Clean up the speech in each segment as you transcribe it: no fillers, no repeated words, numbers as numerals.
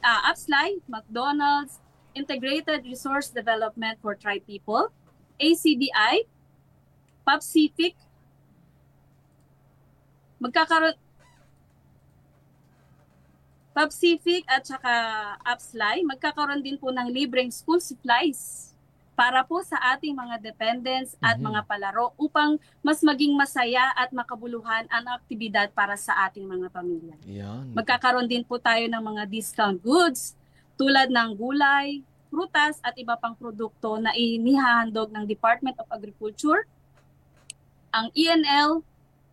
APSLY, McDonald's, Integrated Resource Development for Tri People, ACBI, PAPSIFIC, PAPSIFIC at saka APSLY, magkakaroon din po ng libreng school supplies para po sa ating mga dependents at mga palaro upang mas maging masaya at makabuluhan ang aktibidad para sa ating mga pamilya. Yan. Magkakaroon din po tayo ng mga discount goods tulad ng gulay, prutas at iba pang produkto na inihahandog ng Department of Agriculture, ang ENL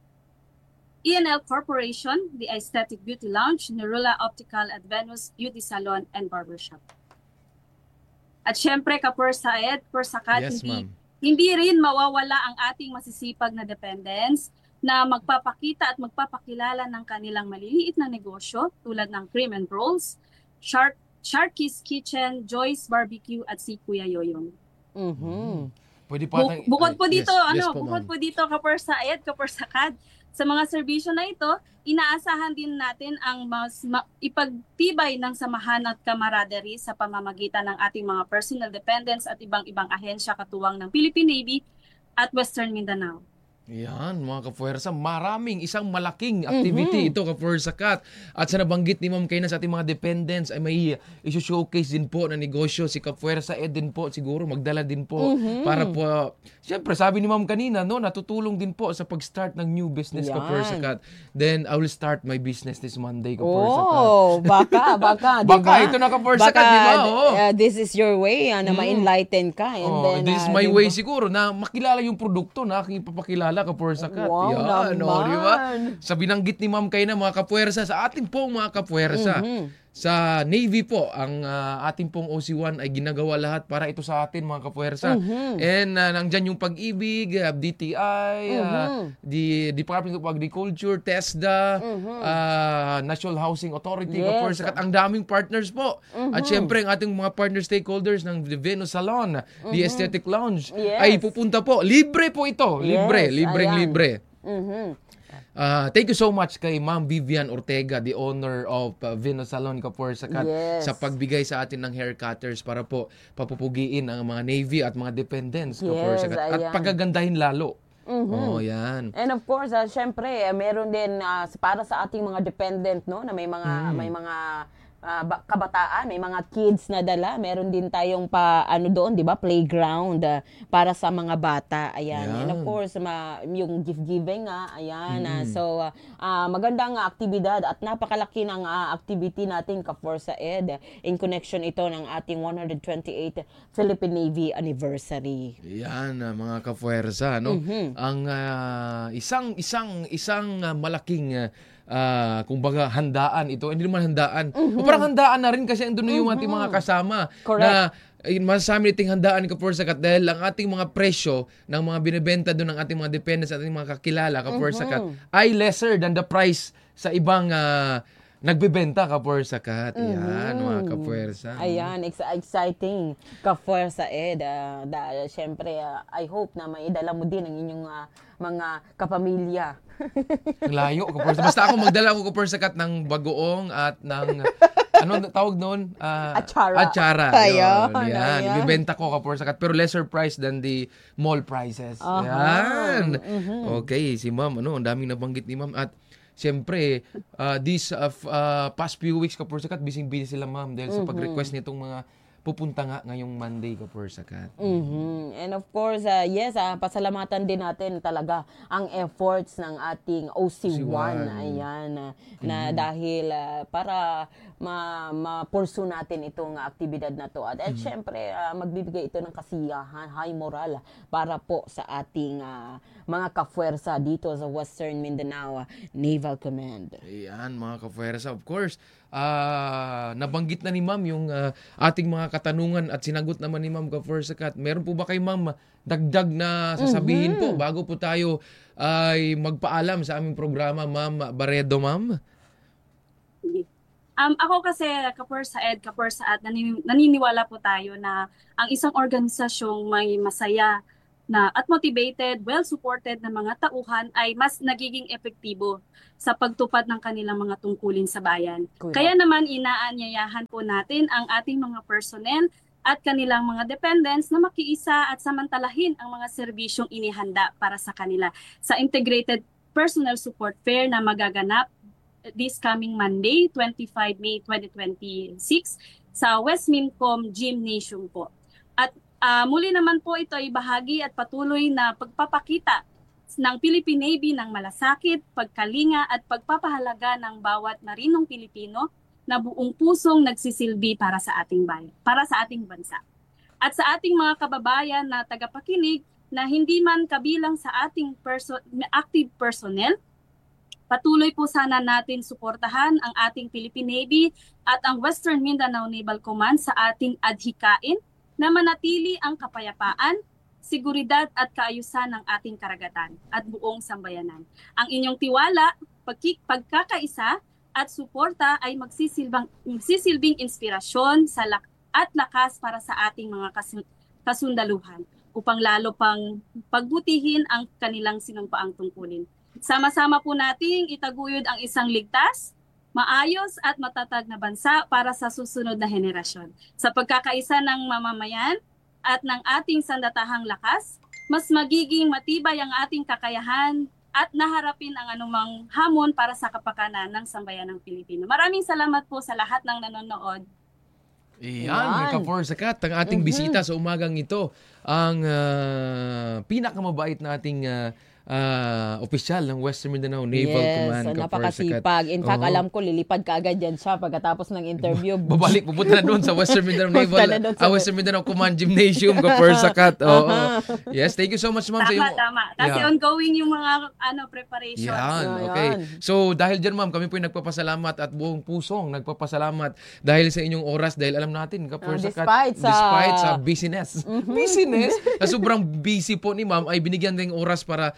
Corporation, the Aesthetic Beauty Lounge, Nerula Optical at Venus Beauty Salon and Barbershop. At syempre, Kapersaed, Persakat, Yes, ma'am. hindi rin mawawala ang ating masisipag na dependents na magpapakita at magpapakilala ng kanilang maliliit na negosyo tulad ng Cream and Rolls, Sharky's Kitchen, Joy's Barbecue at si Kuya Yoyong. Pwede pa Bukod po dito, bukod po dito, Kapersaed, Kapersakat, sa mga serbisyo na ito, inaasahan din natin ang ipagtibay ng samahan at camaraderie sa pamamagitan ng ating mga personal dependents at ibang-ibang ahensya katuwang ng Philippine Navy at Western Mindanao. Yan, mga kapuwersa, isang malaking activity ito, kapuwersa Kat. At sa nabanggit ni Ma'am Kayna sa ating mga dependents ay may isi-showcase din po na negosyo si kapuwersa Ed din po, siguro magdala din po para po, siyempre sabi ni Ma'am kanina, no, natutulong din po sa pag-start ng new business, kapuwersa Kat. Then I will start my business this Monday, kapuwersa Kat. Oh, baka, diba? Baka ito na, kapuwersa Kat, di ba? This is your way na ma-enlighten ka. And then, this is my way siguro na makilala yung produkto na aking ipapakilala, kapuwersa Kat. Wow, yan, naman. Diba? Sa binanggit ni Ma'am Kayna, mga kapuwersa, sa ating pong mga kapuwersa, sa Navy po, ang ating pong OC1 ay ginagawa lahat para ito sa atin, mga kapuwersa. And nandyan yung Pag-ibig, DTI, the Department of Agriculture, TESDA, National Housing Authority, kapuwersa. At ang daming partners po. At syempre, ang ating mga partner stakeholders ng the Venus Salon, the Aesthetic Lounge, ay pupunta po. Libre po ito. Libre. Thank you so much kay Ma'am Vivian Ortega, the owner of Venus Salon, kapuwersa Kat, sa pagbigay sa atin ng hair cutters para po papupugiin ang mga Navy at mga dependents, kapuwersa Kat, at pagagandahin lalo. Yan. And of course, syempre, meron din para sa ating mga dependent, no, na may mga kabataan, may mga kids na dala. Meron din tayong doon, 'di ba? Playground para sa mga bata. Ayan. And of course, yung gift giving so magandang aktibidad at napakalaki ng activity natin kapuwersa Ed in connection ito ng ating 128th Philippine Navy anniversary. Yan, mga kapuwersa, no? Ang isang malaking kumbaga handaan ito. Hindi naman handaan. O parang handaan na rin kasi andun na yung ating mga kasama. Correct. Na masasabi nating handaan, kapuwersa Kat, dahil ang ating mga presyo ng mga binibenta doon ng ating mga dependents at ating mga kakilala, kapuwersa Kat, ay lesser than the price sa ibang nagbebenta, kapuwersa Kat. Yan, mga kapuwersa. Ayan, exciting, kapuwersa Ed. Siyempre, I hope na maidala mo din ang inyong mga kapamilya. Layo, kapuwersa. Basta ako magdala ko, kapuwersa Kat, ng bagoong at ng ano tawag noon? Atsara. Ayan. Ibibenta ko, kapuwersa Kat, pero lesser price than the mall prices. Yan. Okay, si Ma'am, ang daming nabanggit ni Ma'am. At siyempre, this past few weeks, kapuwersa Kat, busy sila, Ma'am, dahil sa pag-request nitong mga pupunta nga ngayong Monday, kapuwersa Kat. And of course, pasalamatan din natin talaga ang efforts ng ating OC1. Ayan, na dahil para ma-pursue natin itong aktibidad na to. At syempre, magbibigay ito ng kasiyahan, high moral para po sa ating mga kapuwersa dito sa Western Mindanao Naval Command. Ayan, mga kapuwersa. Of course, nabanggit na ni Ma'am yung ating mga katanungan at sinagot naman ni Ma'am, kapuwersa Kat. Meron po ba kay Ma'am dagdag na sasabihin po bago po tayo ay magpaalam sa aming programa, Ma'am Barredo, Ma'am? Ako kasi, kapuwersa at naniniwala po tayo na ang isang organisasyong may masaya at motivated, well-supported na mga tauhan ay mas nagiging epektibo sa pagtupad ng kanilang mga tungkulin sa bayan. Correct. Kaya naman inaanyayahan po natin ang ating mga personnel at kanilang mga dependents na makiisa at samantalahin ang mga serbisyong inihanda para sa kanila sa Integrated Personnel Support Fair na magaganap this coming Monday, 25 May 2026 sa West Mincom Gymnasium po. At muli naman po ito ay bahagi at patuloy na pagpapakita ng Philippine Navy ng malasakit, pagkalinga at pagpapahalaga ng bawat marinong Pilipino na buong pusong nagsisilbi para sa ating bayan, para sa ating bansa. At sa ating mga kababayan na tagapakinig na hindi man kabilang sa ating active personnel, patuloy po sana natin suportahan ang ating Philippine Navy at ang Western Mindanao Naval Command sa ating adhikain na manatili ang kapayapaan, seguridad at kaayusan ng ating karagatan at buong sambayanan. Ang inyong tiwala, pagkakaisa at suporta ay magsisilbing inspirasyon at lakas para sa ating mga kasundaluhan upang lalo pang pagbutihin ang kanilang sinumpaang tungkulin. Sama-sama po nating itaguyod ang isang ligtas, maayos at matatag na bansa para sa susunod na henerasyon. Sa pagkakaisa ng mamamayan at ng ating sandatahang lakas, mas magiging matibay ang ating kakayahan at naharapin ang anumang hamon para sa kapakanan ng sambayanang Pilipino. Maraming salamat po sa lahat ng nanonood. Iyan, mga ka-Forsakat, ang ating bisita sa umagang ito, ang pinakamabait na ating opisyal ng Western Mindanao Naval Command. Yes, napakasipag. In fact, alam ko, lilipad ka agad yan siya pagkatapos ng interview. Babalik, pupunta na doon sa Western Mindanao Naval, Western Mindanao Command Gymnasium, ka-Forsakat. Yes, thank you so much, ma'am. Tama. Kasi ongoing yung mga preparations. Yan, okay. So, dahil dyan, ma'am, kami po yung nagpapasalamat at buong pusong nagpapasalamat dahil sa inyong oras, dahil alam natin, ka-Forsakat, despite sa busyness. Busyness, sobrang busy po ni ma'am, ay binigyan din oras para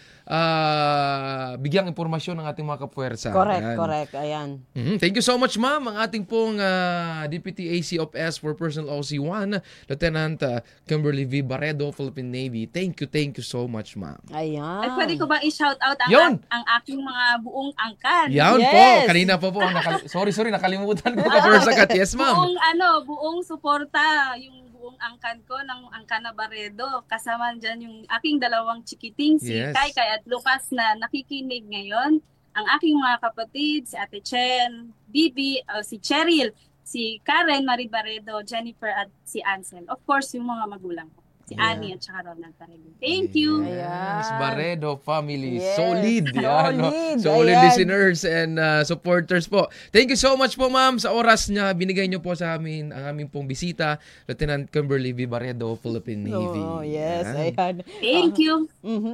bigyang impormasyon ng ating mga kapuwersa. Correct. Ayan. Thank you so much, ma'am. Ang ating pong Deputy AC of S for Personal OC1, Lieutenant Kimberly V. Barredo, Philippine Navy. Thank you so much, ma'am. Ayan. Ay, pwede ko ba i-shout out ang aking mga buong angkan? Yan po. Kanina pa po. Sorry, nakalimutan ko ka-Forsakat. Yes, ma'am. Buong suporta, yung buong angkan ko ng Angkana Barredo. Kasama dyan yung aking dalawang chikiting, si Kai at Lucas na nakikinig ngayon. Ang aking mga kapatid, si Ate Chen, Bibi, si Cheryl, si Karen Marie Barredo, Jennifer at si Ansel. Of course, yung mga magulang ko. Si Annie at saka Ronald Barredo. Thank you. Yes, Barredo family. Solid. Solid listeners and supporters po. Thank you so much po, ma'am, sa oras niya binigay niyo po sa amin ang aming pong bisita, Lieutenant Kimberly V. Barredo, Philippine Navy. Yes. Ayan. Thank you.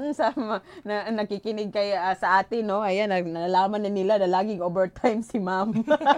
Nakikinig kay sa atin, no? Ayan, nalalaman na nila na laging overtime si ma'am.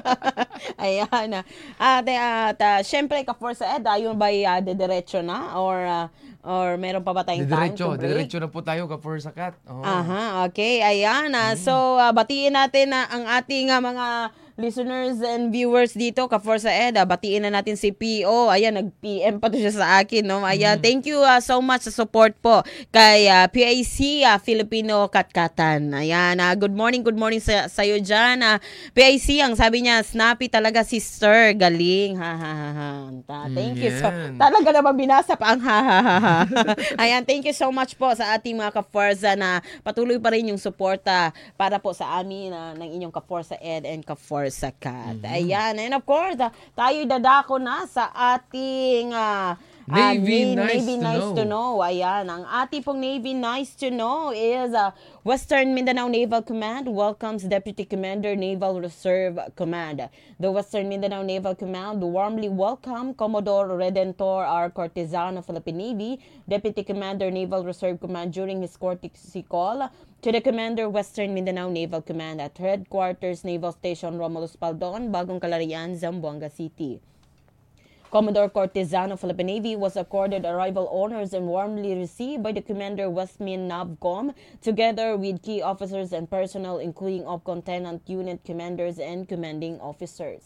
Ayan. Syempre, ka-Forsa Ed, ayun ba dediretso na? Or meron pa ba tayong time to break? Diretso na po tayo, ka-Forsakat. Okay. Ayan. So, batiin natin ang ating mga listeners and viewers dito, ka-Forsa Ed. Batiin na natin si PO. Ayan, nag-PM pa to siya sa akin, no? Ayan, thank you so much sa support po kay PIC Filipino Katkatan. Ayan, good morning sa iyo dyan. PIC, ang sabi niya, snappy talaga si Sir. Galing. Thank you. So, talaga naman binasa pa ang Ayan, thank you so much po sa ating mga ka-Forza na patuloy pa rin yung suporta para po sa amin ng inyong ka-Forza Ed and ka-Forza Kat. Ayan, and of course, tayo dadako na sa ating Navy Nice to know. Ayan, ang ating pong Navy Nice to Know is Western Mindanao Naval Command welcomes Deputy Commander Naval Reserve Command. The Western Mindanao Naval Command warmly welcome Commodore Redentor R. Cortizano, Philippine Navy, Deputy Commander Naval Reserve Command during his courtesy call to the Commander Western Mindanao Naval Command at Headquarters Naval Station Romulus Paldon, Bagong Calarian, Zamboanga City. Commodore Cortizano, Philippine Navy, was accorded arrival honors and warmly received by the Commander Westmin Navcom, together with key officers and personnel, including OPCON Tenant Unit Commanders and Commanding Officers.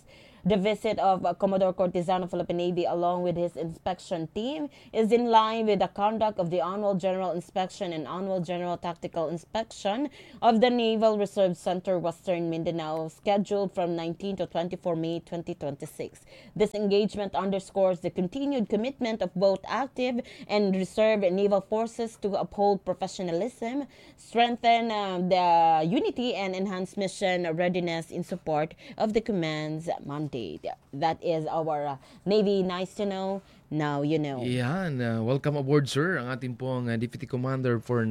The visit of Commodore Cortizano, Philippine Navy, along with his inspection team, is in line with the conduct of the Annual General Inspection and Annual General Tactical Inspection of the Naval Reserve Center, Western Mindanao, scheduled from 19 to 24 May 2026. This engagement underscores the continued commitment of both active and reserve naval forces to uphold professionalism, strengthen the unity, and enhance mission readiness in support of the command's mandate. That is our Navy Nice to Know. Now you know. Yan. Welcome aboard, sir. Ang ating pong Deputy Commander for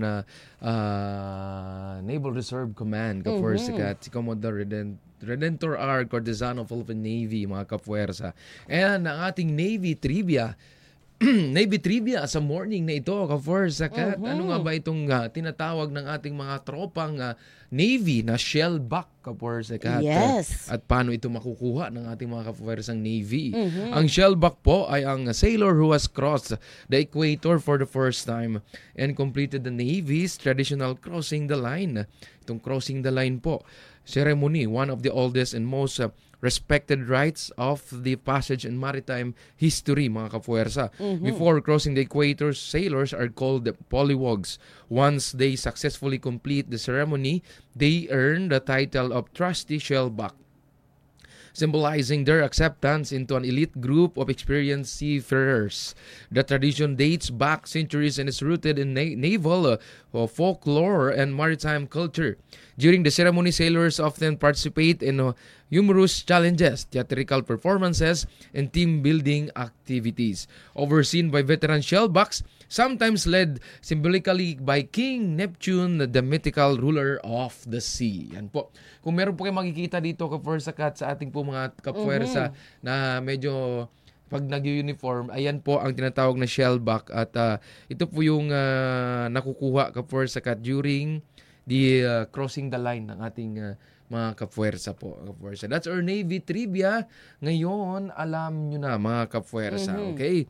Naval Reserve Command, si Commodore Redentor R. Cortizano, Philippine Navy, mga kapuwersa. And ang ating Navy Trivia, Navy Trivia sa morning na ito, ka-Force Kat. Ano nga ba itong tinatawag ng ating mga tropang Navy na shellback, ka-Force Kat? Yes. At paano ito makukuha ng ating mga ka-Force Navy? Ang shellback po ay ang sailor who has crossed the equator for the first time and completed the Navy's traditional crossing the line. Itong crossing the line po, ceremony, one of the oldest and most respected rites of the passage in maritime history, mga kapuwersa. Before crossing the equator, sailors are called polywogs. Once they successfully complete the ceremony, they earn the title of trusty shellback, symbolizing their acceptance into an elite group of experienced seafarers. The tradition dates back centuries and is rooted in naval folklore and maritime culture. During the ceremony, sailors often participate in humorous challenges, theatrical performances, and team-building activities. Overseen by veteran shellbacks, sometimes led symbolically by King Neptune, the mythical ruler of the sea. Yan po. Kung meron po kayo makikita dito, ka-Force Kat, sa ating po mga kapuwersa na medyo pag nag-uniform, ayan po ang tinatawag na shellback. At ito po yung nakukuha, ka-Force Kat, during the crossing the line ng ating mga kapuwersa po. Kapuwersa. That's our Navy Trivia. Ngayon, alam nyo na, mga kapuwersa. Okay?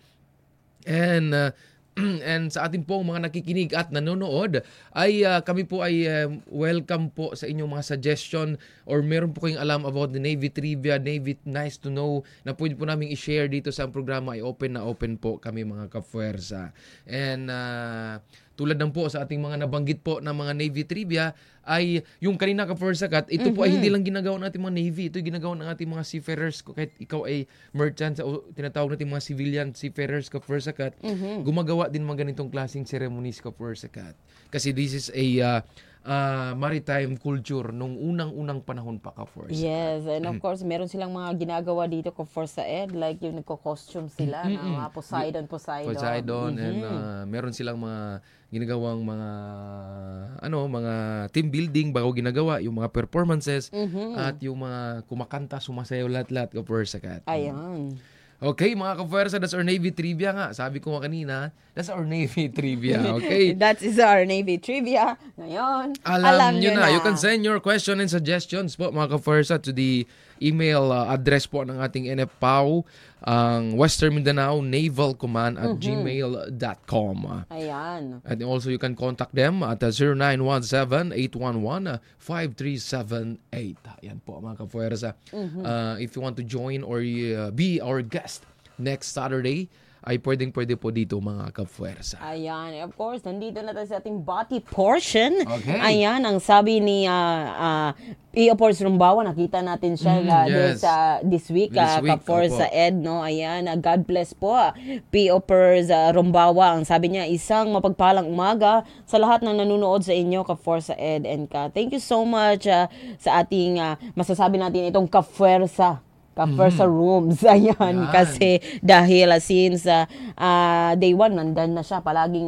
And sa ating pong mga nakikinig at nanonood ay kami po ay welcome po sa inyong mga suggestion or meron po kayong alam about the Navy Trivia, Navy Nice to Know na pwede po namin i-share dito sa programa, ay open na open po kami, mga kapuwersa. And tulad ng po sa ating mga nabanggit po ng mga Navy Trivia ay yung kanina, ka-Force Kat, ito po ay hindi lang ginagawa ng ating mga Navy, ito ay ginagawa ng ating mga seafarers. Kahit ikaw ay merchant, o tinatawag natin mga civilian seafarers, ka-Force Kat, gumagawa din mga ganitong klaseng ceremonies, ka-Force Kat. Kasi this is a maritime culture nung unang-unang panahon pa, ka-Force. Yes, and of course, meron silang mga ginagawa dito, ka-Force Ed, like yung nagko-costume sila, na mga Poseidon. And meron silang mga ginagawang mga mga team building bago ginagawa, yung mga performances at yung mga kumakanta, sumasayaw, lahat-lahat, ka-Force Kat. Ayan. Okay, mga ka-Force, that's our Navy Trivia nga. Sabi ko nga kanina, that's our Navy Trivia, okay? That is our Navy Trivia. Ngayon, alam nyo na. You can send your question and suggestions po, mga ka-Force, to the email address po ng ating NFPAW, ang Western Mindanao Naval Command at gmail.com. Ayan. And also you can contact them at 0917-811-5378. Ayan po, mga ka-Force. If you want to join or be our guest next Saturday, ay pwedeng-pwede po dito, mga ka-Force. Ayan. Of course, nandito na tayo sa ating body portion. Okay. Ayan, ang sabi ni P.O. Force Rumbawa, nakita natin siya this week, ka-Force Ed, no? Ayan, God bless po. P.O. Force Rumbawa, ang sabi niya, isang mapagpalang umaga sa lahat ng nanonood sa inyo, ka-Force Ed and ka. Thank you so much sa ating, masasabi natin itong ka-Force rooms. Ayan. Kasi dahil since day one, nandan na siya. Palaging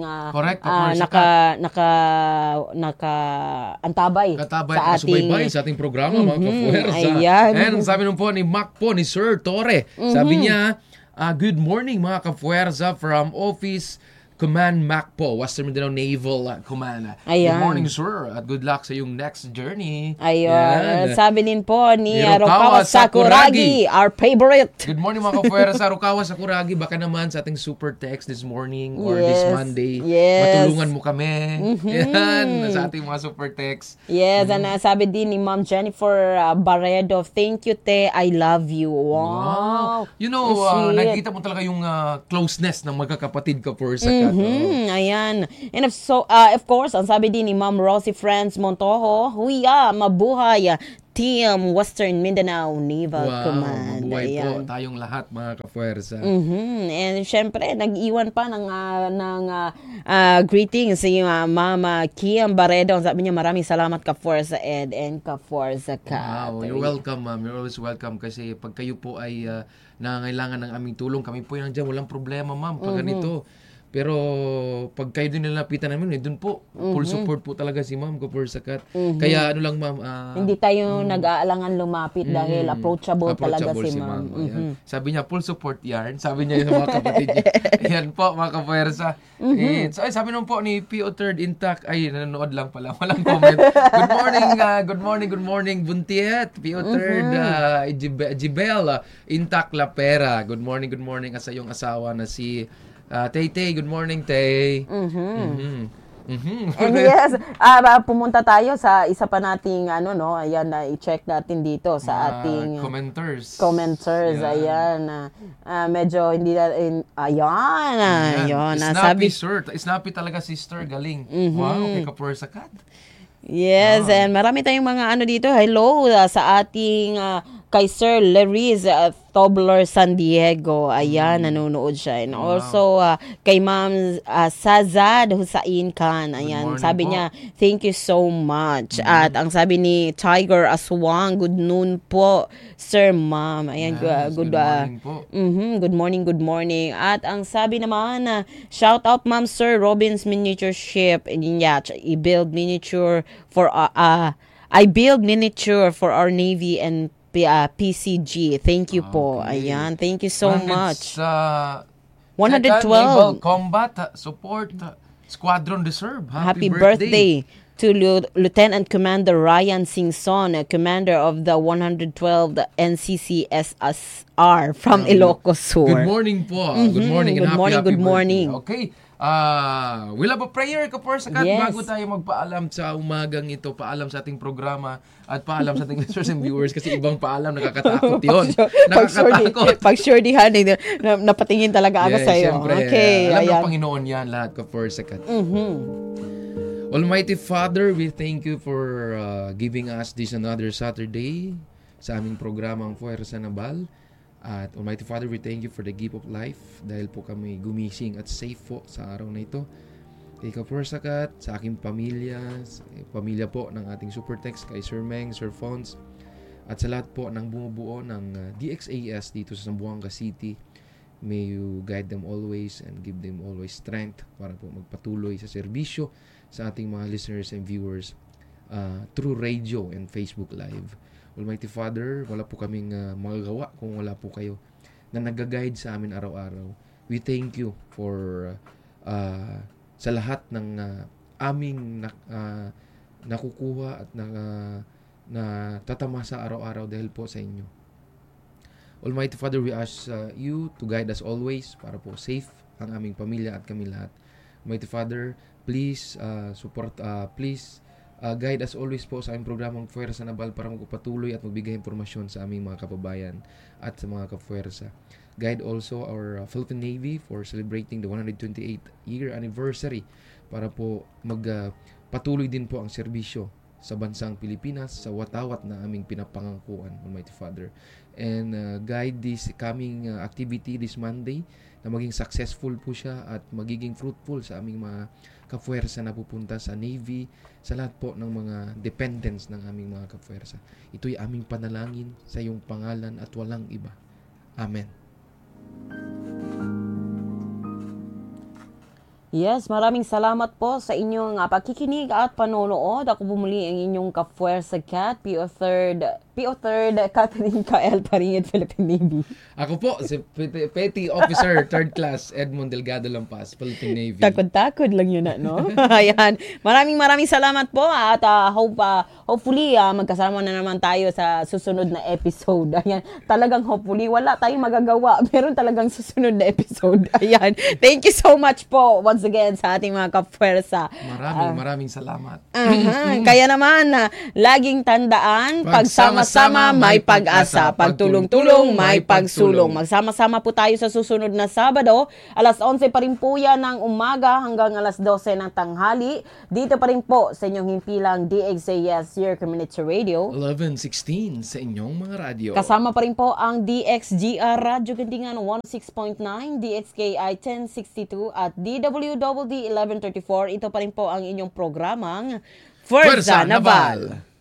antabay sa ating programa, mga ka-Force. Ayan. And sabi nung po ni Mac po, ni Sir Torre, sabi niya, good morning, mga ka-Force, from office Command Mac po, Western Mindanao Naval Command. Ayan. Good morning, sir, at good luck sa iyong next journey. Ayun. Sabi din po ni Ni Rokawa Rokawa Sakuragi, our favorite. Good morning mga kapuwersa, Rokawa Sakuragi, baka naman sa ating super text this morning or this Monday, matulungan mo kami. Yan, sa ating mga super text. Yes, and sabi din ni Ma'am Jennifer Barredo, thank you, te, I love you. Wow. You know, nakikita mo talaga yung closeness ng magkakapatid kapuwersa ka. Ayan. And of course, ang sabi din ni Ma'am Rosie Friends Montojo, huya, mabuhay, Team Western Mindanao Naval Command. Mabuhay po tayong lahat mga kapuwersa. And syempre, nag-iwan pa ng greetings si Mama Kiam Barredo. Sabi niya, maraming salamat Kapuwersa Ed and Kapuwersa Kat. Wow, you're welcome ma'am. You're always welcome kasi pag kayo po ay nangangailangan ng aming tulong, kami po yan dyan. Walang problema ma'am pag ganito. Pero pag kayo din nilapitan namin, doon po, full support po talaga si ma'am Kapuwersa Kat. Kaya ano lang ma'am. Hindi tayo nag-aalangan lumapit dahil approachable talaga si ma'am. Sabi niya, full support yan. Sabi niya yun sa mga kapatid niya. Yan po mga Kapuwersa. Sabi naman po ni P.O. Third Intact, ay nanonood lang pala. Walang comment. Good morning, Buntiet. P.O. Third, Jibel, Intact Lapera. Good morning sa iyong asawa na si Tay, good morning, Tay. And yes, pumunta tayo sa isa pa nating ayan na i-check natin dito sa ating commenters. Ayan. Medyo hindi ayan. Snappy talaga sister, galing. Wow, kay Kapuwersa Kat. Yes, and marami tayong mga dito. Hello sa ating kay Sir Lariz Tobler San Diego. Ayan, nanonood siya. And also, kay Ma'am Sazad Hussain Khan. Ayan, sabi niya, thank you so much. At ang sabi ni Tiger Aswang, good noon po, Sir Ma'am. Ayan, good morning po. Good morning. At ang sabi naman, shout out Ma'am Sir Robin's Miniature Ship. I build miniature for our Navy and PCG. Thank you po. Ayan. Thank you so much. 112 Naval Combat Support Squadron Reserve. Happy birthday to Lieutenant Commander Ryan Singson, Commander of the 112th NCCSR from Ilocos Sur. Good morning po. Good morning and happy morning. Okay. We'll have a prayer, Kapuwersa Kat, bago tayo magpaalam sa umagang ito, paalam sa ating programa at paalam sa ating listeners and viewers kasi ibang paalam, nakakatakot yun. Nakakatakot. Pag suredihan, napatingin talaga agad sa'yo. Siyempre, okay, alam ng Panginoon yan lahat, Kapuwersa Kat. Almighty Father, we thank you for giving us this another Saturday sa aming programang Puwersa na Bal. At Almighty Father, we thank you for the gift of life dahil po kami gumising at safe po sa araw na ito. Kay Kapuwersa Kat, sa aking pamilya po ng ating super text, kay Sir Meng, Sir Fons, at sa lahat po ng bumubuo ng DXAS dito sa Zamboanga City. May you guide them always and give them always strength para po magpatuloy sa serbisyo sa ating mga listeners and viewers through radio and Facebook Live. Almighty Father, wala po kaming magagawa kung wala po kayo na nag-guide sa amin araw-araw. We thank you for sa lahat ng aming nakukuha at na tatamasa araw-araw dahil po sa inyo. Almighty Father, we ask you to guide us always para po safe ang aming pamilya at kami lahat. Almighty Father, please guide us always po sa aming programang Puwersa na Bal para magpatuloy at magbigay impormasyon sa aming mga kababayan at sa mga kapuwersa. Guide also our Philippine Navy for celebrating the 128th year anniversary para po magpatuloy din po ang serbisyo sa bansang Pilipinas sa watawat na aming pinapangangkuan, Almighty Father. And guide this coming activity this Monday na maging successful po siya at magiging fruitful sa aming mga kapuwersa na pupunta sa Navy, sa lahat po ng mga dependents ng aming mga kapuwersa. Ito'y aming panalangin sa iyong pangalan at walang iba. Amen. Yes, maraming salamat po sa inyong pakikinig at panonood. Ako bumuli ang inyong Kapuwersa Kat, P.O. Third PO Third, Catherine Kael Paringit, Philippine Navy. Ako po, si Petty Officer, 3rd Class, Edmond Delgado Lampas, Philippine Navy. Takod-takod lang yun, no? Ayan. Maraming salamat po at hopefully magkasama na naman tayo sa susunod na episode. Ayan. Talagang hopefully, wala tayong magagawa. Meron talagang susunod na episode. Ayan. Thank you so much po once again sa ating mga kapwersa. Maraming salamat. Kaya naman, laging tandaan, pagsama-sama may pag-asa, pagtulong-tulong may pagsulong. Magsama-sama po tayo sa susunod na Sabado, alas 11 pa rin po yan ng umaga hanggang alas 12 ng tanghali. Dito pa rin po sa inyong himpilang DXAS, your community radio. 11:16 sa inyong mga radyo. Kasama pa rin po ang DXGR Radyo Gandingan 106.9, DXKI 1062 at DWWD 1134. Ito pa rin po ang inyong programang Fuerza Naval.